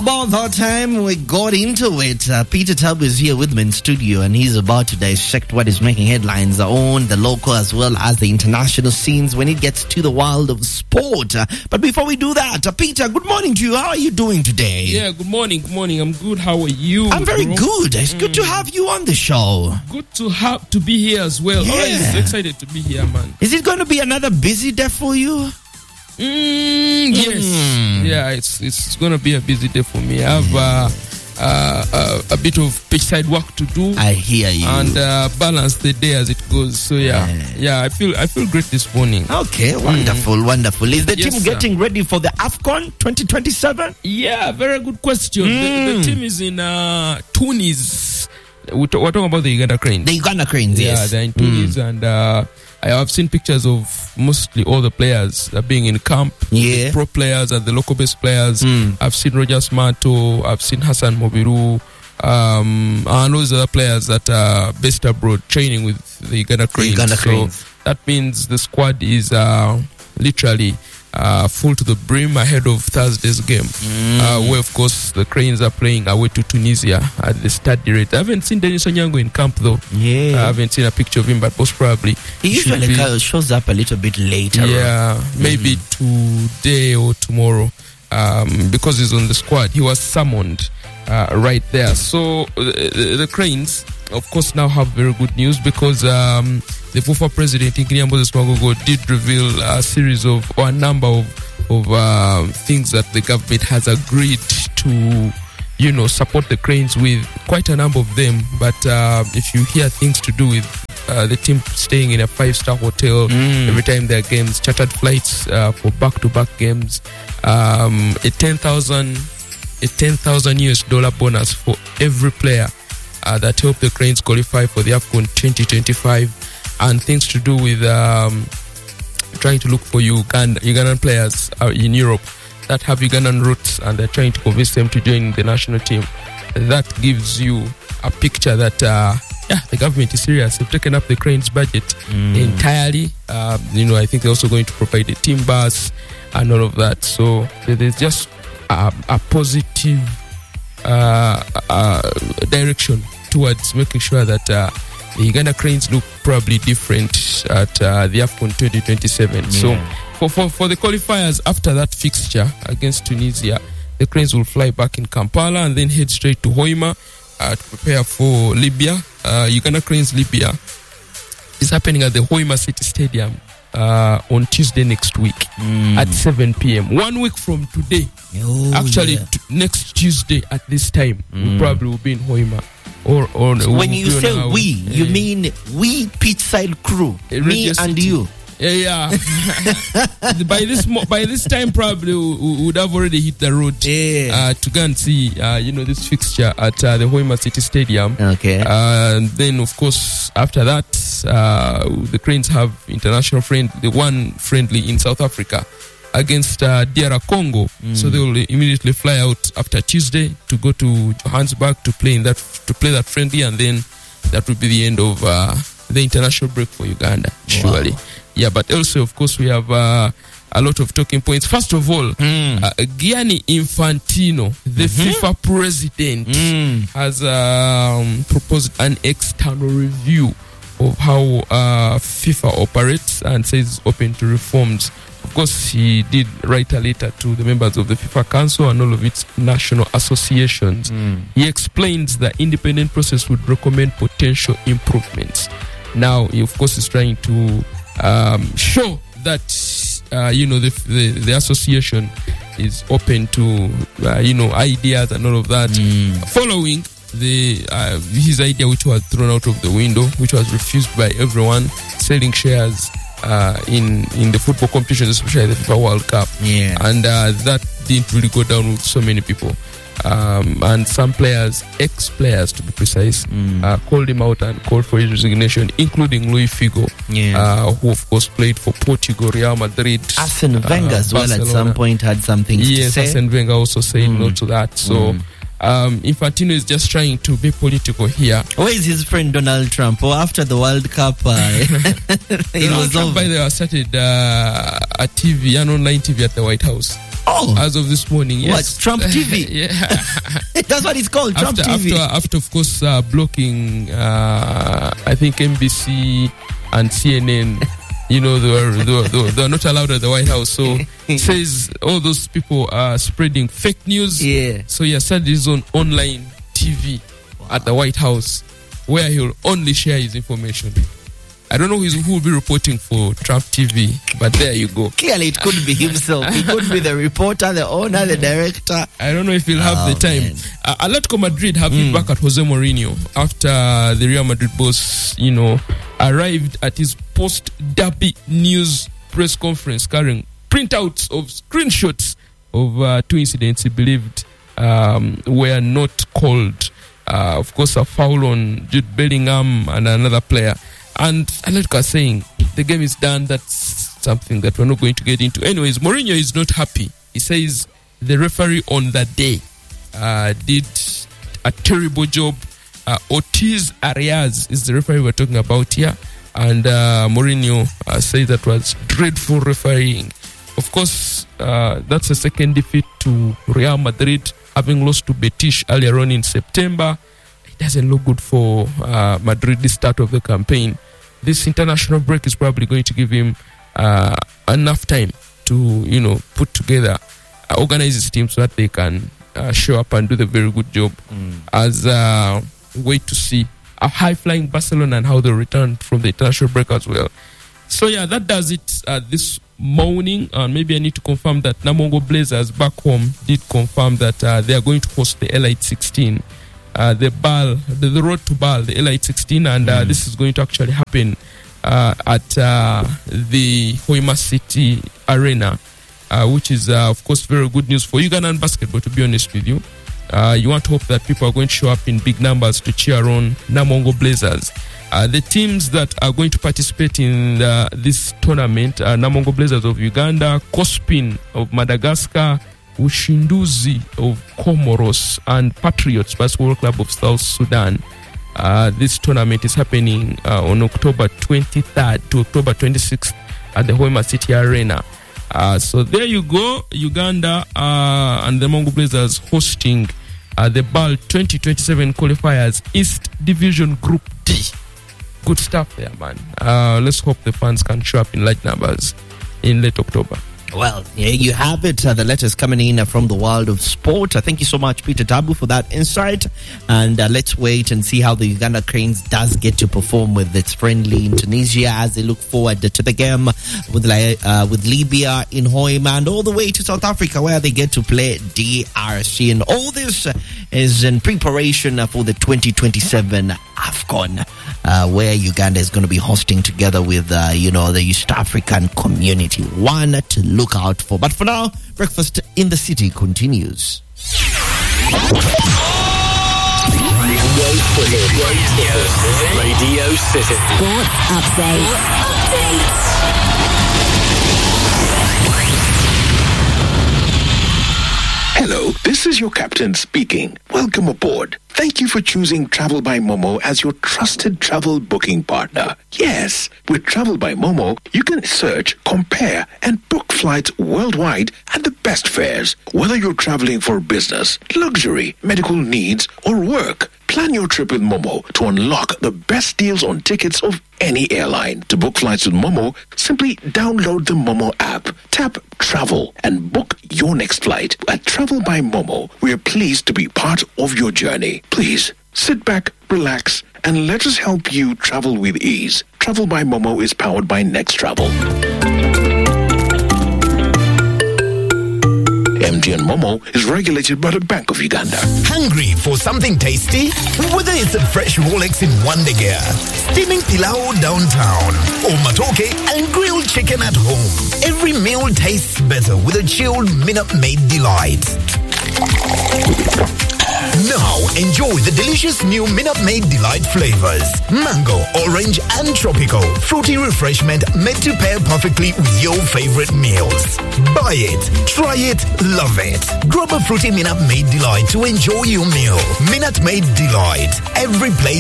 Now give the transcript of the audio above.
About that time we got into it. Peter Tubb is here with me in studio, and he's about to dissect what is making headlines on the local as well as the international scenes when it gets to the world of sport. But before we do that, Peter, good morning to you. How are you doing today? Yeah, good morning. Good morning. I'm good. How are you? I'm very good. It's good to have you on the show. Good to be here as well. Yeah. Always excited to be here, man. Is it going to be another busy day for you? Yes. Yeah, it's going to be a busy day for me. I have a bit of pitchside work to do. I hear you. And balance the day as it goes. So yeah, I feel great this morning. Okay, wonderful. Is the Yes, team getting ready for the AFCON 2027? Yeah, very good question. The team is in Tunis. We're talking about the Uganda Cranes. The Uganda Cranes, Yeah, yes. they're in Tunis, and I have seen pictures of mostly all the players being in camp. Yeah. The pro players and the local-based players. I've seen Roger Smarto, I've seen Hassan Mobiru, and those other players that are based abroad training with the Uganda Cranes. So that means the squad is literally full to the brim ahead of Thursday's game, where of course the Cranes are playing away to Tunisia at the Stade de Rete. I haven't seen Denis Onyango in camp though. Yeah. I haven't seen a picture of him, but most probably He usually shows up a little bit later. yeah, maybe today or tomorrow, because he's on the squad. He was summoned right there. So the Cranes, of course, now have very good news because the FUFA president, Inkinia Moses Magogo, did reveal a number of things that the government has agreed to, support the Cranes with. Quite a number of them, but if you hear things to do with the team staying in a 5-star hotel every time there are games, chartered flights for back-to-back games, a $10,000 US bonus for every player that help the Cranes qualify for the AFCON 2025, and things to do with trying to look for Ugandan players in Europe that have Ugandan roots, and they're trying to convince them to join the national team. That gives you a picture that the government is serious. They've taken up the Cranes budget entirely. I think they're also going to provide a team bus and all of that. So there's just a positive direction towards making sure that the Uganda Cranes look probably different at the AFCON 2027. Yeah. So for the qualifiers after that fixture against Tunisia, the Cranes will fly back in Kampala and then head straight to Hoima to prepare for Libya. Uganda Cranes Libya is happening at the Hoima City Stadium on Tuesday next week at 7 p.m. 1 week from today. Next Tuesday at this time, we probably will be in Hoima. When you say we, you mean we pitchside crew, me and you. Yeah. By this time, probably we would have already hit the road to go and see, this fixture at the Hoima City Stadium. Okay. Then, of course, after that, the Cranes have one friendly in South Africa against DR Congo. So they will immediately fly out after Tuesday to go to Johannesburg to play that friendly, and then that will be the end of the international break for Uganda, surely. Wow. Yeah, but also, of course, we have a lot of talking points. First of all, Gianni Infantino, the FIFA president, has proposed an external review of how FIFA operates and says open to reforms. Of course, he did write a letter to the members of the FIFA Council and all of its national associations. He explains the independent process would recommend potential improvements. Now, he, of course, is trying to show that the association is open to ideas and all of that, following his idea, which was thrown out of the window, which was refused by everyone, selling shares in the football competitions, especially the FIFA World Cup. Yeah. And that didn't really go down with so many people. And some players, ex-players to be precise, called him out and called for his resignation, including Luis Figo, who of course played for Portugal, Real Madrid. Arsene Wenger as well at some point had something to say. Yes, Arsene Wenger also said no to that. So Infantino is just trying to be political here. Where is his friend Donald Trump? Or after the World Cup, it Donald was Trump, over. by the way, started a TV, an online TV at the White House. Oh. As of this morning, yes. What, Trump TV? Yeah. That's what it's called, Trump TV. After, of course, blocking, I think, NBC and CNN. They were not allowed at the White House. So it says all those people are spreading fake news. Yeah. So he has started his own online TV at the White House, where he'll only share his information. I don't know who will be reporting for Trump TV, but there you go. Clearly, it could be himself. He could be the reporter, the owner, the director. I don't know if he'll have the time. Atletico Madrid have been back at Jose Mourinho after the Real Madrid boss, arrived at his post-derby news press conference carrying printouts of screenshots of two incidents he believed were not called. Of course, a foul on Jude Bellingham and another player. And Atletico are saying the game is done. That's something that we're not going to get into. Anyways, Mourinho is not happy. He says the referee on that day did a terrible job. Ortiz Arias is the referee we're talking about here. And Mourinho says that was dreadful refereeing. Of course, that's a second defeat to Real Madrid, having lost to Betis earlier on in September. It doesn't look good for Madrid this start of the campaign. This international break is probably going to give him enough time to, put together, organize his team so that they can show up and do the very good job as a way to see a high-flying Barcelona and how they return from the international break as well. So, yeah, that does it this morning. And maybe I need to confirm that Namongo Blazers back home did confirm that they are going to host the Elite 16. The road to Ball, the Elite 16, and this is going to actually happen at the Hoima City Arena, which is, of course, very good news for Ugandan basketball, to be honest with you. You want to hope that people are going to show up in big numbers to cheer on Namongo Blazers. The teams that are going to participate in this tournament are Namongo Blazers of Uganda, Cospin of Madagascar, Ushinduzi of Comoros, and Patriots Basketball Club of South Sudan. This tournament is happening on October 23rd to October 26th at the Hoima City Arena. So there you go, Uganda and the Namongo Blazers hosting the BAL 2027 qualifiers, East Division Group D. Good stuff there, man. Let's hope the fans can show up in large numbers in late October. Well, yeah, you have it. The letters coming in from the world of sport. Thank you so much, Peter Tabu, for that insight. And let's wait and see how the Uganda Cranes does get to perform with its friendly in Tunisia as they look forward to the game with Libya in Hoima and all the way to South Africa where they get to play DRC. And all this is in preparation for the 2027 AFCON, where Uganda is going to be hosting together with, the East African community. One to look out for. But for now, Breakfast in the City continues. Radio City. Sports update. Hello, this is your captain speaking. Welcome aboard. Thank you for choosing Travel by Momo as your trusted travel booking partner. Yes, with Travel by Momo, you can search, compare, and book flights worldwide at the best fares. Whether you're traveling for business, luxury, medical needs, or work, plan your trip with Momo to unlock the best deals on tickets of any airline. To book flights with Momo, simply download the Momo app, tap Travel, and book your next flight. At Travel by Momo, we are pleased to be part of your journey. Please, sit back, relax, and let us help you travel with ease. Travel by Momo is powered by Next Travel. MTN Momo is regulated by the Bank of Uganda. Hungry for something tasty? Whether it's a fresh Rolex in Wandegea, steaming pilau downtown, or matoke and grilled chicken at home, every meal tastes better with a chilled Minute Maid Delight. Now, enjoy the delicious new Minute Maid Delight flavors. Mango, orange, and tropical. Fruity refreshment made to pair perfectly with your favorite meals. Buy it, try it, love it. Grab a fruity Minute Maid Delight to enjoy your meal. Minute Maid Delight. Every place